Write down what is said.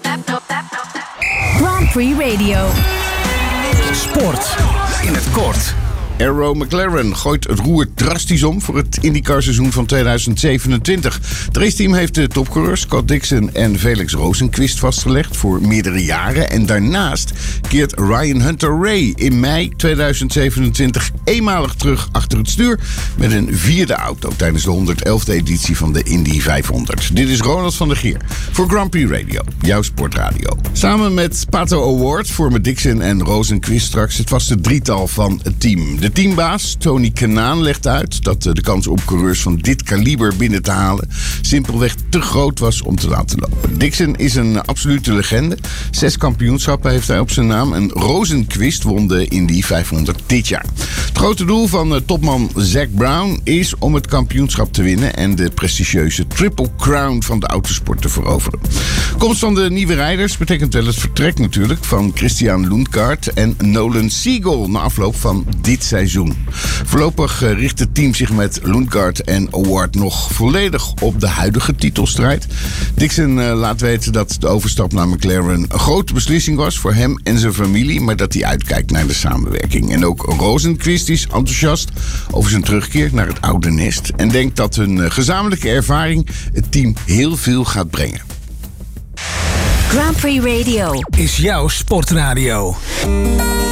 Grand Prix Radio. Sport in het kort. Arrow McLaren gooit het roer drastisch om voor het IndyCar-seizoen van 2027. Het raceteam heeft de topcoureurs Scott Dixon en Felix Rosenqvist vastgelegd voor meerdere jaren. En daarnaast keert Ryan Hunter-Reay in mei 2027 eenmalig terug achter het stuur met een vierde auto tijdens de 111e editie van de Indy 500. Dit is Ronald van der Geer voor Grand Prix Radio, jouw sportradio. Samen met Pato Award vormen Dixon en Rosenqvist straks het vaste drietal van het team. De teambaas Tony Kanaan legt uit dat de kans om coureurs van dit kaliber binnen te halen simpelweg te groot was om te laten lopen. Dixon is een absolute legende. 6 kampioenschappen heeft hij op zijn naam en Rosenqvist won de Indy 500 dit jaar. Het grote doel van topman Zac Brown is om het kampioenschap te winnen en de prestigieuze Triple Crown van de autosport te veroveren. Komst van de nieuwe rijders betekent wel het vertrek natuurlijk van Christian Lundgaard en Nolan Siegel na afloop van dit seizoen. Voorlopig richt het team zich met Lundgaard en Award nog volledig op de huidige titelstrijd. Dixon laat weten dat de overstap naar McLaren een grote beslissing was voor hem en zijn familie, maar dat hij uitkijkt naar de samenwerking. En ook Rosenqvist is enthousiast over zijn terugkeer naar het oude nest en denkt dat hun gezamenlijke ervaring het team heel veel gaat brengen. Grand Prix Radio Is jouw sportradio.